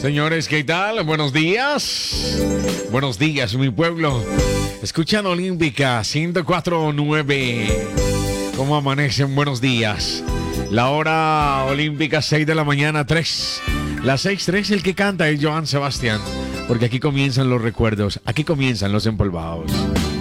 Señores, ¿qué tal? Buenos días. Buenos días, mi pueblo. Escuchando Olímpica 104.9. ¿Cómo amanecen? Buenos días. La hora olímpica 6 de la mañana 3. La 6:3, el que canta es Joan Sebastián. Porque aquí comienzan los recuerdos. Aquí comienzan los empolvados.